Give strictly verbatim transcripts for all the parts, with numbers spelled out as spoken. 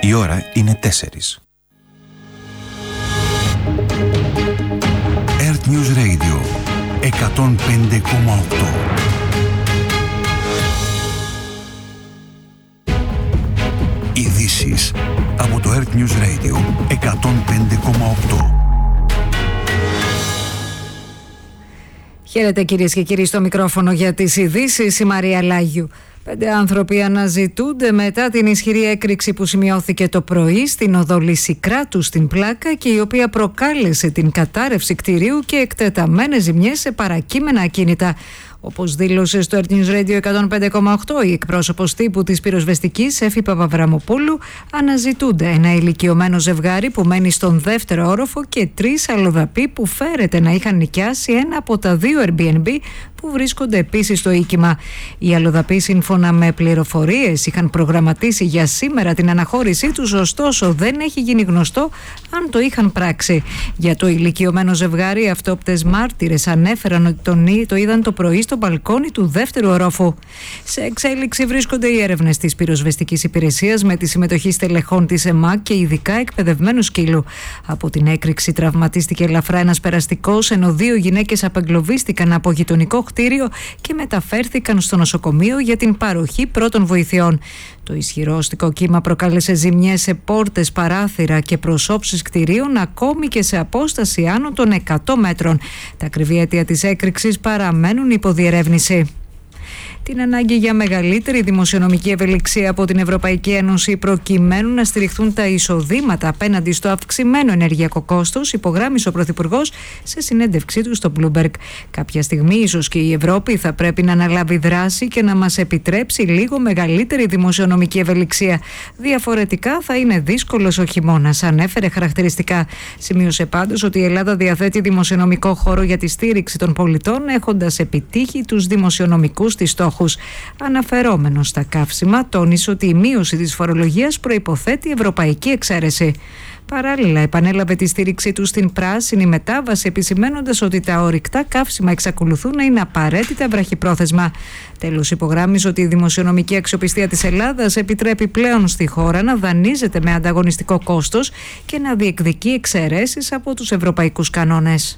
Η ώρα είναι τέσσερις. Earth News Radio εκατόν πέντε κόμμα οκτώ. Ειδήσεις από το Earth News Radio εκατόν πέντε κόμμα οκτώ. Χαίρετε κυρίες και κύριοι, στο μικρόφωνο για τις ειδήσεις η Μαρία Λάγιου. Πέντε άνθρωποι αναζητούνται μετά την ισχυρή έκρηξη που σημειώθηκε το πρωί στην οδό Λυσικράτου στην Πλάκα και η οποία προκάλεσε την κατάρρευση κτηρίου και εκτεταμένες ζημιές σε παρακείμενα ακίνητα. Όπως δήλωσε στο Earth News Radio εκατόν πέντε κόμμα οκτώ η εκπρόσωπος τύπου της πυροσβεστικής Εφη Παπαβραμοπούλου, αναζητούνται ένα ηλικιωμένο ζευγάρι που μένει στον δεύτερο όροφο και τρεις αλλοδαποί που φέρεται να είχαν νοικιάσει ένα από τα δύο Airbnb που βρίσκονται επίσης στο οίκημα. Οι αλλοδαποί, σύμφωνα με πληροφορίες, είχαν προγραμματίσει για σήμερα την αναχώρησή τους, ωστόσο δεν έχει γίνει γνωστό αν το είχαν πράξει. Για το ηλικιωμένο ζευγάρι, αυτόπτες μάρτυρες ανέφεραν ότι τον, το είδαν το πρωί στο μπαλκόνι του δεύτερου ορόφου. Σε εξέλιξη βρίσκονται οι έρευνες της πυροσβεστικής υπηρεσίας με τη συμμετοχή στελεχών της ΕΜΑΚ και ειδικά εκπαιδευμένου σκύλου. Από την έκρηξη τραυματίστηκε ελαφρά ένας περαστικός, ενώ δύο γυναίκες απεγκλωβίστηκαν από γειτονικό κτίριο και μεταφέρθηκαν στο νοσοκομείο για την παροχή πρώτων βοηθειών. Το ισχυρό οστικό κύμα προκάλεσε ζημιές σε πόρτες, παράθυρα και προσώψεις κτιρίων, ακόμη και σε απόσταση άνω των εκατό μέτρων. Τα ακριβή αίτια της έκρηξης παραμένουν υποδιερεύνηση. Την ανάγκη για μεγαλύτερη δημοσιονομική ευελιξία από την Ευρωπαϊκή Ένωση προκειμένου να στηριχθούν τα εισοδήματα απέναντι στο αυξημένο ενεργειακό κόστος, υπογράμμισε ο Πρωθυπουργός σε συνέντευξή του στο Bloomberg. Κάποια στιγμή ίσως και η Ευρώπη θα πρέπει να αναλάβει δράση και να μας επιτρέψει λίγο μεγαλύτερη δημοσιονομική ευελιξία. Διαφορετικά θα είναι δύσκολος ο χειμώνας, ανέφερε χαρακτηριστικά. Σημείωσε πάντως ότι η Ελλάδα διαθέτει δημοσιονομικό χώρο για τη στήριξη των πολιτών, έχοντας επιτύχει τους δημοσιονομικούς της στόχους. Αναφερόμενος στα καύσιμα, τόνισε ότι η μείωση της φορολογίας προϋποθέτει ευρωπαϊκή εξαίρεση. Παράλληλα, επανέλαβε τη στήριξή του στην πράσινη μετάβαση, επισημαίνοντας ότι τα ορυκτά καύσιμα εξακολουθούν να είναι απαραίτητα βραχυπρόθεσμα. Τέλος, υπογράμμισε ότι η δημοσιονομική αξιοπιστία της Ελλάδας επιτρέπει πλέον στη χώρα να δανείζεται με ανταγωνιστικό κόστος και να διεκδικεί εξαιρέσεις από τους ευρωπαϊκούς κανόνες.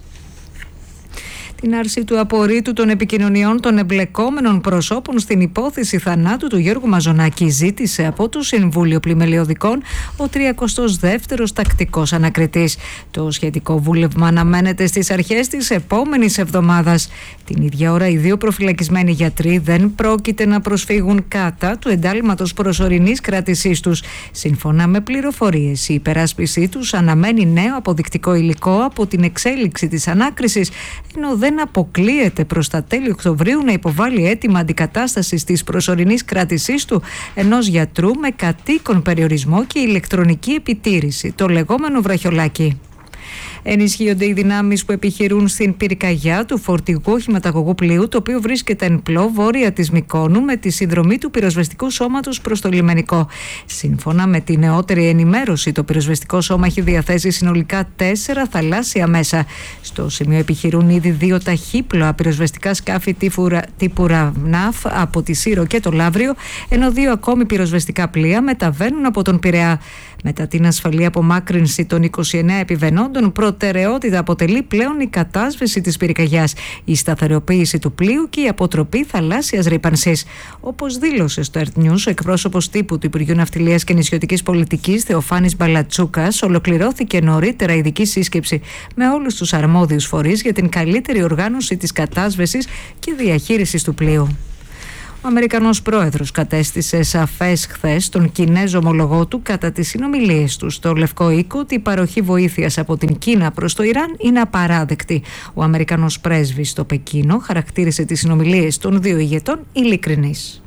Την άρση του απορρίτου των επικοινωνιών των εμπλεκόμενων προσώπων στην υπόθεση θανάτου του Γιώργου Μαζονάκη ζήτησε από το Συμβούλιο Πλημελιωδικών ο τριακοστός δεύτερος τακτικός ανακριτής. Το σχετικό βούλευμα αναμένεται στις αρχές της επόμενης εβδομάδας. Την ίδια ώρα οι δύο προφυλακισμένοι γιατροί δεν πρόκειται να προσφύγουν κατά του εντάλματος προσωρινής κράτησής τους. Σύμφωνα με πληροφορίες, η υπεράσπιση τους αναμένει νέο αποδεικτικό υλικό από την εξέλιξη της ανάκρισης, ενώ δεν αποκλείεται προς τα τέλη Οκτωβρίου να υποβάλει αίτημα αντικατάστασης της προσωρινής κράτησής του ενός γιατρού με κατοίκον περιορισμό και ηλεκτρονική επιτήρηση, το λεγόμενο βραχιολάκι. Ενισχύονται οι δυνάμεις που επιχειρούν στην πυρκαγιά του φορτηγού οχηματαγωγού πλοίου, το οποίο βρίσκεται εν πλώ βόρεια της Μυκόνου με τη συνδρομή του πυροσβεστικού σώματος προς το λιμενικό. Σύμφωνα με τη νεότερη ενημέρωση, το πυροσβεστικό σώμα έχει διαθέσει συνολικά τέσσερα θαλάσσια μέσα. Στο σημείο επιχειρούν ήδη δύο ταχύπλοα πυροσβεστικά σκάφη τύπου Ραβνάφ από τη Σύρο και το Λαύριο, ενώ δύο ακόμη πυροσβεστικά πλοία μεταβαίνουν από τον Πειραιά. Μετά την ασφαλή απομάκρυνση των είκοσι εννέα επιβαινόντων, προτεραιότητα αποτελεί πλέον η κατάσβεση της πυρκαγιάς, η σταθεροποίηση του πλοίου και η αποτροπή θαλάσσιας ρύπανσης. Όπως δήλωσε στο Earth News ο εκπρόσωπος τύπου του Υπουργείου Ναυτιλίας και Νησιωτικής Πολιτικής, Θεοφάνης Μπαλατσούκας, ολοκληρώθηκε νωρίτερα ειδική σύσκεψη με όλους τους αρμόδιους φορείς για την καλύτερη οργάνωση της κατάσβεσης και διαχείρισης του πλοίου. Ο Αμερικανός πρόεδρος κατέστησε σαφές χθες τον Κινέζο ομολογό του κατά τις συνομιλίες του στο Λευκό Οίκο ότι η παροχή βοήθειας από την Κίνα προς το Ιράν είναι απαράδεκτη. Ο Αμερικανός πρέσβης στο Πεκίνο χαρακτήρισε τις συνομιλίες των δύο ηγετών ειλικρινείς.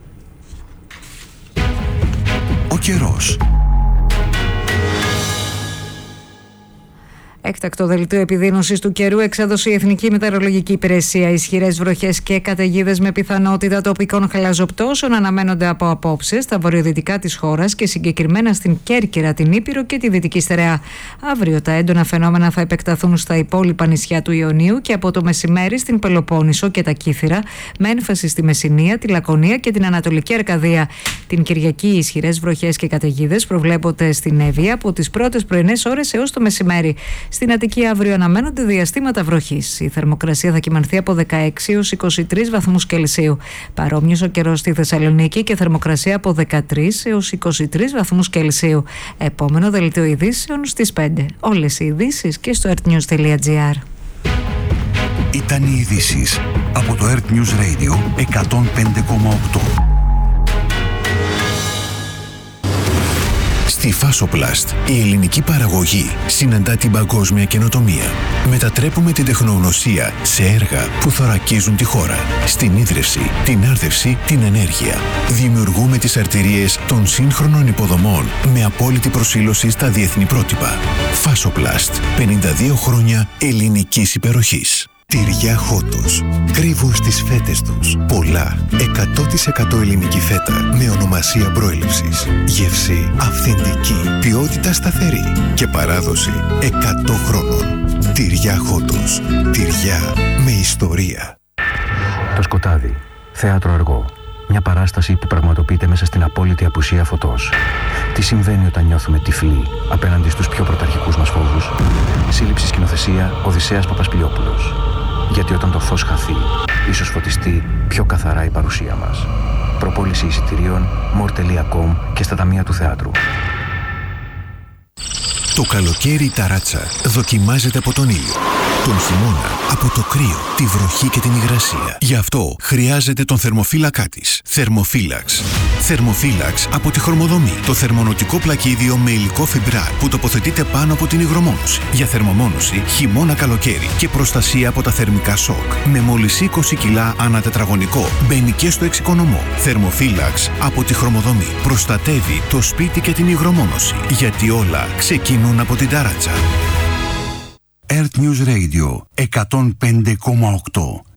Ο καιρός. Έκτακτο δελτίο επιδείνωσης του καιρού εξέδωσε η Εθνική Μετεωρολογική Υπηρεσία. Ισχυρές βροχές και καταιγίδες με πιθανότητα τοπικών χαλαζοπτώσεων αναμένονται από απόψε στα βορειοδυτικά της χώρας και συγκεκριμένα στην Κέρκυρα, την Ήπειρο και τη Δυτική Στερεά. Αύριο τα έντονα φαινόμενα θα επεκταθούν στα υπόλοιπα νησιά του Ιωνίου και από το μεσημέρι στην Πελοπόννησο και τα Κύθυρα, με έμφαση στη Μεσσηνία, τη Λακωνία και την Ανατολική Αρκαδία. Την Κυριακή, οι ισχυρές βροχές και καταιγίδες προβλέπονται στην Εύβοια από τις πρώτες πρωινές ώρες έως το μεσημέρι. Στην Αττική αύριο αναμένονται διαστήματα βροχής. Η θερμοκρασία θα κυμανθεί από δεκαέξι έως είκοσι τρεις βαθμούς Κελσίου. Παρόμοιος ο καιρός στη Θεσσαλονίκη και θερμοκρασία από δεκατρείς έως είκοσι τρεις βαθμούς Κελσίου. Επόμενο δελτίο ειδήσεων στις πέντε. Όλες οι ειδήσεις και στο ερτ νιους τελεία τζι άρ. Ήταν οι ειδήσεις από το Earth News Radio εκατόν πέντε κόμμα οκτώ. Στη Φάσοπλαστ, η ελληνική παραγωγή συναντά την παγκόσμια καινοτομία. Μετατρέπουμε την τεχνογνωσία σε έργα που θωρακίζουν τη χώρα. Στην ίδρυυση, την άρδευση, την ενέργεια. Δημιουργούμε τις αρτηρίες των σύγχρονων υποδομών με απόλυτη προσήλωση στα διεθνή πρότυπα. Φάσοπλαστ, πενήντα δύο χρόνια ελληνικής υπεροχής. Τυριά Χότος. Κρύβουν στις φέτες τους. Πολλά. εκατό τοις εκατό ελληνική φέτα με ονομασία προέλευσης. Γεύση αυθεντική. Ποιότητα σταθερή. Και παράδοση εκατό χρόνων. Τυριά Χότος. Τυριά με ιστορία. Το σκοτάδι. Θέατρο αργό. Μια παράσταση που πραγματοποιείται μέσα στην απόλυτη απουσία φωτός. Τι συμβαίνει όταν νιώθουμε τυφλοί απέναντι στους πιο πρωταρχικούς μας φόβους. Σύλληψη σκηνοθεσία Οδυσσέας Παπασπηλιόπουλος. Γιατί όταν το φως χαθεί, ίσως φωτιστεί πιο καθαρά η παρουσία μας. Προπόληση εισιτηρίων μορ τελεία κομ και στα ταμεία του θεάτρου. Το καλοκαίρι η ταράτσα δοκιμάζεται από τον ήλιο. Τον χειμώνα από το κρύο, τη βροχή και την υγρασία. Γι' αυτό χρειάζεται τον θερμοφύλακά της. Θερμοφύλαξ. Θερμοφύλαξ από τη Χρωμοδομή. Το θερμονοτικό πλακίδιο με υλικό φιμπράρ που τοποθετείται πάνω από την υγρομόνωση. Για θερμομόνωση χειμώνα-καλοκαίρι και προστασία από τα θερμικά σοκ. Με μόλις είκοσι κιλά ανά τετραγωνικό. Μπαίνει και στο εξοικονομό. Θερμοφύλαξ από τη Χρωμοδομή. Προστατεύει το σπίτι και την υγρομόνωση. Γιατί όλα ξεκινούν από την ταράτσα. Earth News Radio εκατόν πέντε κόμμα οκτώ.